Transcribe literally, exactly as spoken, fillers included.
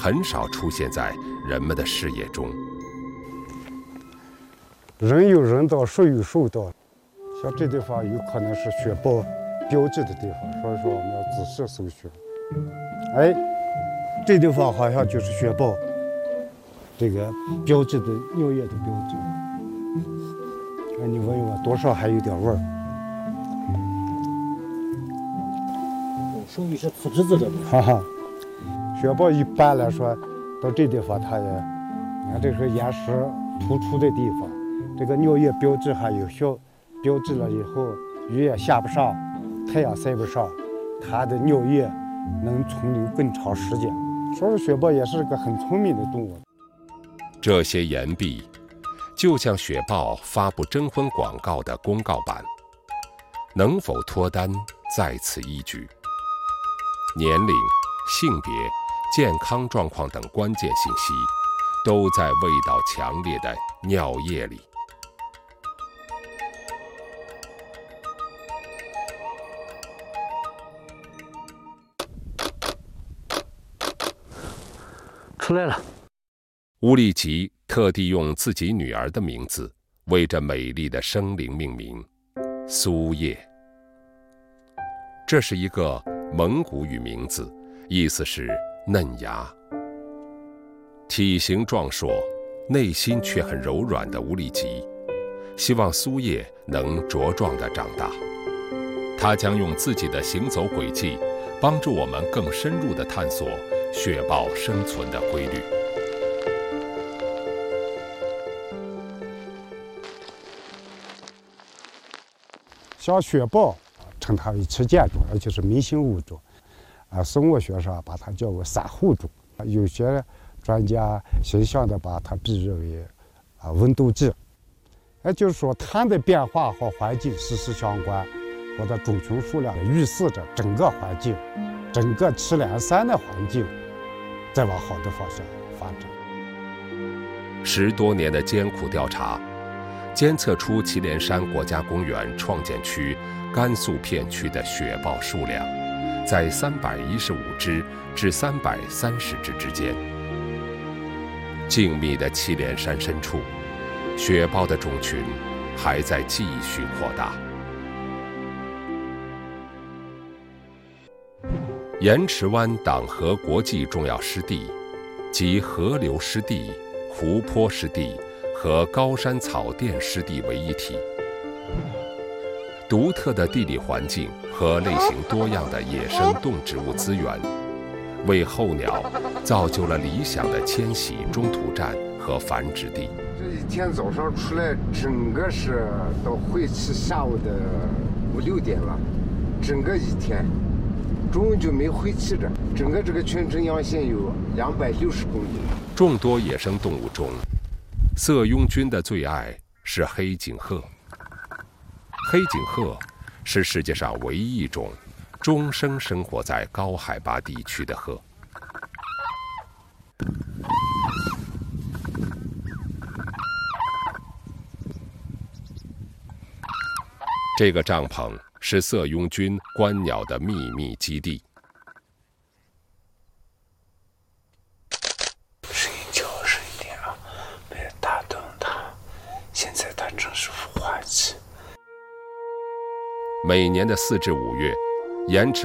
很少出现在人们的视野中。 人有人道，树有树道，像这地方有可能是雪豹标志的地方，所以说我们要仔细搜寻。哎，这地方好像就是雪豹这个标志的尿液的标志。哎，你闻一闻，多少还有点味儿。 属于是土质子的。 哈哈，雪豹一般来说到这地方，它也，你看这是岩石突出的地方，这个尿液标志还有效，标志了以后，雨也下不上，太阳晒不上，它的尿液能存留更长时间。所以雪豹也是个很聪明的动物。 这些岩壁就像雪豹发布征婚广告的公告板，能否脱单在此一举。年龄、性别、健康状况等关键信息都在味道强烈的尿液里。 出来了。 乌力吉特地用自己女儿的名字为这美丽的生灵命名，苏叶。这是一个蒙古语名字，意思是嫩芽。体型壮硕，内心却很柔软的乌力吉，希望苏叶能茁壮地长大。他将用自己的行走轨迹，帮助我们更深入地探索雪豹生存的规律。 像雪豹，称它为旗舰种，而且是明星物种。啊，生物学上把它叫为散户种。有些专家形象地把它比喻为啊温度计。也就是说，它的变化和环境息息相关，或者种群数量预示着整个环境、整个祁连山的环境在往好的方向发展。 十多年的艰苦调查，监测出祁连山国家公园创建区甘肃片区的雪豹数量在三百一十五只至三百三十只之间。静谧的祁连山深处，雪豹的种群还在继续扩大。盐池湾党河国际重要湿地及河流湿地、湖泊湿地和高山草甸湿地为一体，独特的地理环境和类型多样的野生动植物资源，为候鸟造就了理想的迁徙中途站和繁殖地。 这一天早上出来，整个是到会期下午的五六点了，整个一天，中午就没回去着。整个这个全城阳线有两百六十公里。 众多野生动物中，色拥菌的最爱是黑颈鹤。黑颈鹤是世界上唯一一种终生生活在高海拔地区的鹤。这个帐篷是色拥菌观鸟的秘密基地。 声音小声一点啊，别打断它。现在它正是孵化期。 每年的四至五月，盐池